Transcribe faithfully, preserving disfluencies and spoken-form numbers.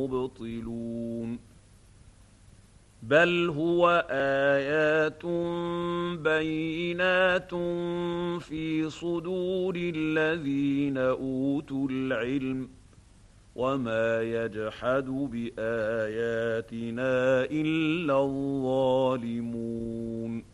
مبطلون بل هو آيات بينات في صدور الذين أوتوا العلم وما يجحد بآياتنا إلا الظالمون